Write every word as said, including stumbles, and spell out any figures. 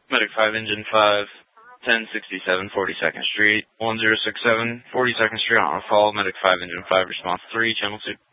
Medic five, Engine five, ten sixty-seven, forty-second Street, one zero six seven, forty-second Street on a call. Medic five, Engine five, response three, channel two.